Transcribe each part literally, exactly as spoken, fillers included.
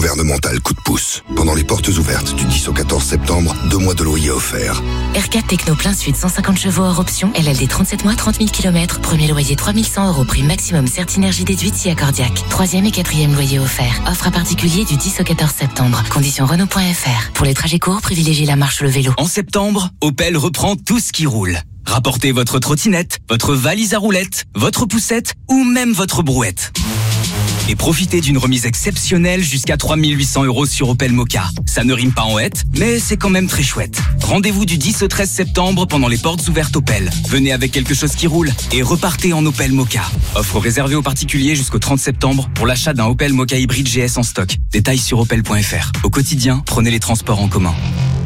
gouvernemental coup de pouce. Pendant les portes ouvertes du dix au quatorze septembre, deux mois de loyer offerts. R quatre Techno plein sud, cent cinquante chevaux hors option. L L D trente-sept mois, trente mille kilomètres. Premier loyer trois mille cent euros. Prix maximum Certinergie déduite si accordiaque. Troisième et quatrième loyer offert. Offre à particulier du dix au quatorze septembre. Conditions Renault point F R. Pour les trajets courts, privilégiez la marche ou le vélo. En septembre, Opel reprend tout ce qui roule. Rapportez votre trottinette, votre valise à roulettes, votre poussette ou même votre brouette. Et profitez d'une remise exceptionnelle jusqu'à trois mille huit cents euros sur Opel Mokka. Ça ne rime pas en hête, mais c'est quand même très chouette. Rendez-vous du dix au treize septembre pendant les portes ouvertes Opel. Venez avec quelque chose qui roule et repartez en Opel Mokka. Offre réservée aux particuliers jusqu'au trente septembre pour l'achat d'un Opel Mokka hybride G S en stock. Détails sur opel point F R. Au quotidien, prenez les transports en commun.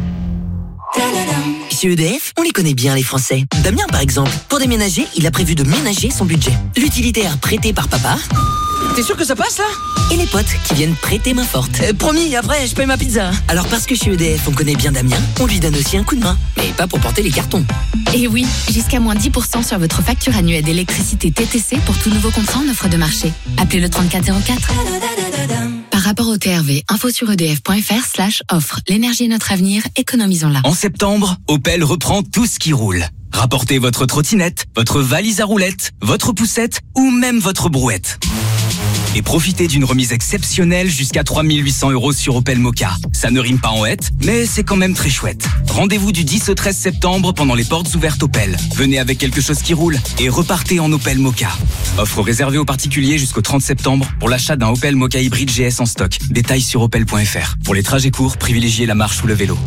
Chez E D F, on les connaît bien les Français. Damien par exemple, pour déménager, il a prévu de ménager son budget. L'utilitaire prêté par papa. T'es sûr que ça passe là? Et les potes qui viennent prêter main forte. euh, Promis, après je paye ma pizza. Alors parce que chez E D F on connaît bien Damien, on lui donne aussi un coup de main. Mais pas pour porter les cartons. Et oui, jusqu'à moins dix pour cent sur votre facture annuelle d'électricité T T C pour tout nouveau contrat en offre de marché. Appelez le trente-quatre zéro quatre. Par rapport au T R V, info sur edf.fr slash offre. L'énergie est notre avenir, économisons-la. En septembre, Opel reprend tout ce qui roule. Rapportez votre trottinette, votre valise à roulettes, votre poussette ou même votre brouette. Et profitez d'une remise exceptionnelle jusqu'à trois mille huit cents euros sur Opel Mokka. Ça ne rime pas en hête, mais c'est quand même très chouette. Rendez-vous du dix au treize septembre pendant les portes ouvertes Opel. Venez avec quelque chose qui roule et repartez en Opel Mokka. Offre réservée aux particuliers jusqu'au trente septembre pour l'achat d'un Opel Mokka hybride G S en stock. Détails sur opel point F R. Pour les trajets courts, privilégiez la marche ou le vélo.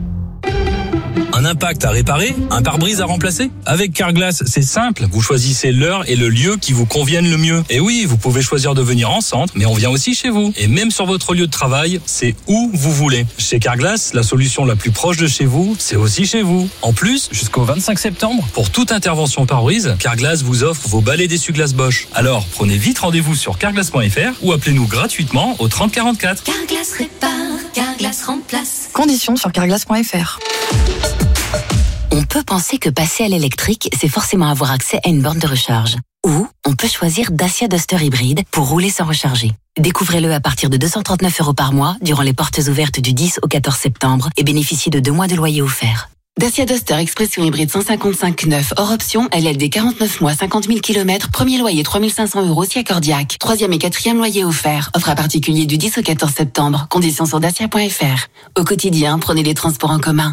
Un impact à réparer, un pare-brise à remplacer? Avec Carglass, c'est simple. Vous choisissez l'heure et le lieu qui vous conviennent le mieux. Et oui, vous pouvez choisir de venir en centre, mais on vient aussi chez vous. Et même sur votre lieu de travail, c'est où vous voulez. Chez Carglass, la solution la plus proche de chez vous, c'est aussi chez vous. En plus, jusqu'au vingt-cinq septembre, pour toute intervention pare-brise, Carglass vous offre vos balais d'essuie-glace Bosch. Alors, prenez vite rendez-vous sur carglass point F R ou appelez-nous gratuitement au trente quarante-quatre. Carglass répare, Carglass remplace. Conditions sur carglass point F R. On peut penser que passer à l'électrique, c'est forcément avoir accès à une borne de recharge. Ou on peut choisir Dacia Duster hybride pour rouler sans recharger. Découvrez-le à partir de deux cent trente-neuf euros par mois durant les portes ouvertes du dix au quatorze septembre et bénéficiez de deux mois de loyer offert. Dacia Duster Expression hybride cent cinquante-cinq neuf hors option, L L D quarante-neuf mois, cinquante mille kilomètres, premier loyer trois mille cinq cents euros si accordiaque. Troisième et quatrième loyer offert. Offre à particulier du dix au quatorze septembre. Conditions sur dacia point F R. Au quotidien, prenez les transports en commun.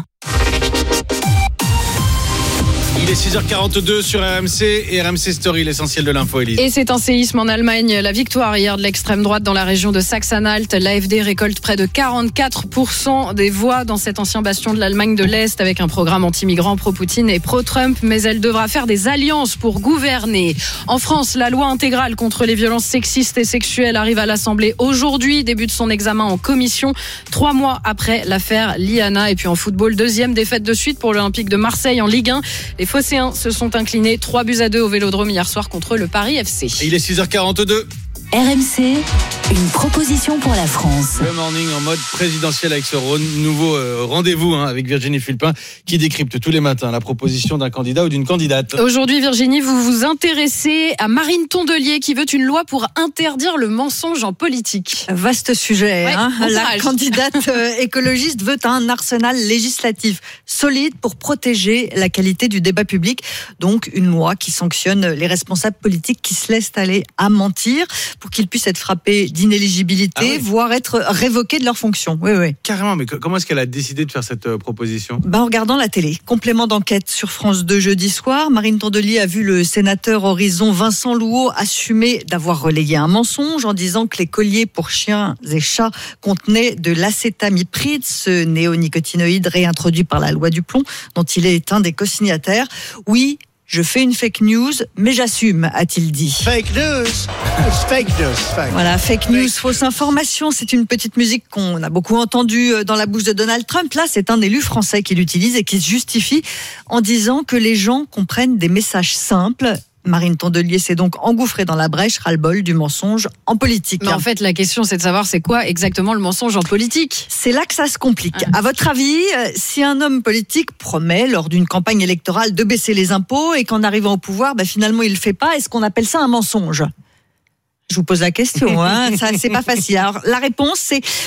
Il est six heures quarante-deux sur R M C et R M C Story, l'essentiel de l'info, Élise. Et c'est un séisme en Allemagne. La victoire hier de l'extrême droite dans la région de Saxe-Anhalt. L'A F D récolte près de quarante-quatre pour cent des voix dans cet ancien bastion de l'Allemagne de l'Est avec un programme anti-migrant, pro-Poutine et pro-Trump. Mais elle devra faire des alliances pour gouverner. En France, la loi intégrale contre les violences sexistes et sexuelles arrive à l'Assemblée aujourd'hui. Début de son examen en commission. Trois mois après l'affaire Liana. Et puis en football, deuxième défaite de suite pour l'Olympique de Marseille en Ligue un. Les Phocéens se sont inclinés trois buts à deux au Vélodrome hier soir contre le Paris F C. Et il est six heures quarante-deux. R M C, une proposition pour la France. Le morning en mode présidentiel avec ce re- nouveau euh, rendez-vous hein, avec Virginie Fulpin qui décrypte tous les matins la proposition d'un candidat ou d'une candidate. Aujourd'hui, Virginie, vous vous intéressez à Marine Tondelier qui veut une loi pour interdire le mensonge en politique. Vaste sujet. Ouais, hein. bon La courage. candidate euh, écologiste veut un arsenal législatif solide pour protéger la qualité du débat public. Donc une loi qui sanctionne les responsables politiques qui se laissent aller à mentir, pour qu'ils puissent être frappés d'inéligibilité, Ah oui. voire être révoqués de leurs fonctions. Oui, oui. Carrément, mais comment est-ce qu'elle a décidé de faire cette euh, proposition? Ben, en regardant la télé. Complément d'enquête sur France deux jeudi soir. Marine Tondelier a vu le sénateur Horizon Vincent Louot assumer d'avoir relayé un mensonge en disant que les colliers pour chiens et chats contenaient de l'acétamipride, ce néonicotinoïde réintroduit par la loi du plomb, dont il est un des co-signataires. Oui, je fais une fake news, mais j'assume, a-t-il dit. Fake news. It's fake news. Fake. Voilà, fake news, fausse information, c'est une petite musique qu'on a beaucoup entendue dans la bouche de Donald Trump. Là, c'est un élu français qui l'utilise et qui se justifie en disant que les gens comprennent des messages simples. Marine Tondelier s'est donc engouffrée dans la brèche, ras-le-bol du mensonge en politique. Mais en fait, la question, c'est de savoir c'est quoi exactement le mensonge en politique. C'est là que ça se complique. Ah. À votre avis, si un homme politique promet lors d'une campagne électorale de baisser les impôts et qu'en arrivant au pouvoir, bah, finalement il le fait pas, est-ce qu'on appelle ça un mensonge ? Je vous pose la question, hein. Ça, c'est pas facile. Alors, la réponse, c'est